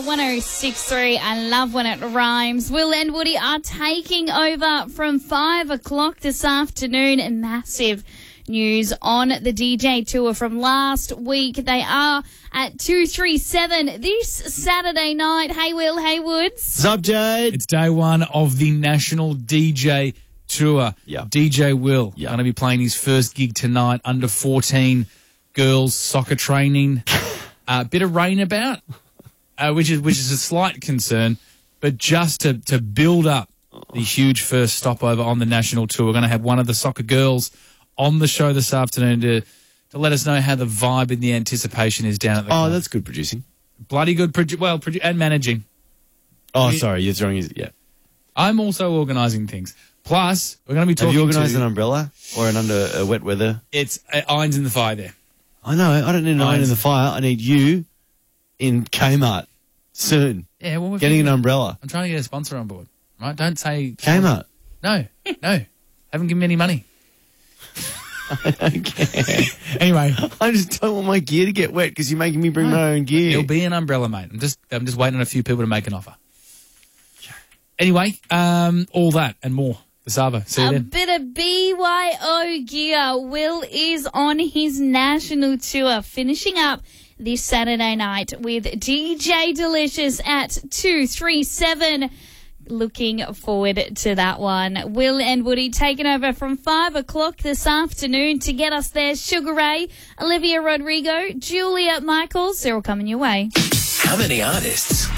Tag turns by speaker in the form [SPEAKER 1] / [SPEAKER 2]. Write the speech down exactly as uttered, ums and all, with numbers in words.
[SPEAKER 1] one oh six point three. I love when it rhymes. Will and Woody are taking over from five o'clock this afternoon. Massive news on the D J tour from last week. They are at two three seven this Saturday night. Hey, Will. Hey, Woods.
[SPEAKER 2] What's up, Jade?
[SPEAKER 3] It's day one of the National D J Tour.
[SPEAKER 2] Yeah.
[SPEAKER 3] D J Will
[SPEAKER 2] Yeah.
[SPEAKER 3] going to be playing his first gig tonight, under fourteen girls soccer training. A uh, bit of rain about, uh, which is which is a slight concern, but just to, to build up the huge first stopover on the national tour, we're going to have one of the soccer girls on the show this afternoon to to let us know how the vibe and the anticipation is down at the
[SPEAKER 2] Oh,
[SPEAKER 3] club.
[SPEAKER 2] that's good producing.
[SPEAKER 3] Bloody good, produ- well, produ- and managing.
[SPEAKER 2] Oh,
[SPEAKER 3] Yeah.
[SPEAKER 2] sorry, you're throwing his... Yeah.
[SPEAKER 3] I'm also organising things. Plus, we're going to be talking
[SPEAKER 2] Have you organised
[SPEAKER 3] to...
[SPEAKER 2] an umbrella or an under uh, wet weather?
[SPEAKER 3] It's uh, irons in the fire there.
[SPEAKER 2] I know. I don't need an iron
[SPEAKER 3] Irons.
[SPEAKER 2] in the fire. I need you in Kmart soon.
[SPEAKER 3] Yeah, well, we're
[SPEAKER 2] Getting an umbrella.
[SPEAKER 3] I'm trying to get a sponsor on board, right? Don't say...
[SPEAKER 2] Kmart.
[SPEAKER 3] No, no. Haven't given me any money.
[SPEAKER 2] I don't care.
[SPEAKER 3] Anyway,
[SPEAKER 2] I just don't want my gear to get wet because you're making me bring my own gear.
[SPEAKER 3] it'll be an umbrella, mate. I'm just I'm just waiting on a few people to make an offer. Anyway, um, all that and more. The Sava. See you
[SPEAKER 1] A
[SPEAKER 3] then.
[SPEAKER 1] bit of B Y O gear. Will is on his national tour, finishing up this Saturday night with D J Delicious at two three seven. Looking forward to that one. Will and Woody taking over from five o'clock this afternoon to get us there. Sugar Ray, Olivia Rodrigo, Julia Michaels, they're all coming your way.
[SPEAKER 4] How many artists